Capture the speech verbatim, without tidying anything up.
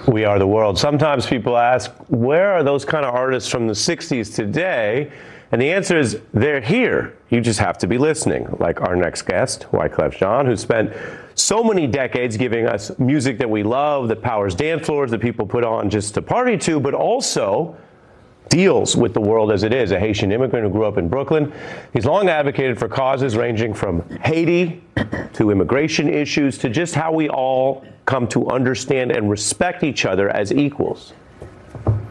We Are the World. Sometimes people ask, where are those kind of artists from the sixties today? And the answer is, they're here. You just have to be listening, like our next guest, Wyclef Jean, who spent so many decades giving us music that we love, that powers dance floors, that people put on just to party to, but also deals with the world as it is, a Haitian immigrant who grew up in Brooklyn. He's long advocated for causes ranging from Haiti to immigration issues to just how we all come to understand and respect each other as equals.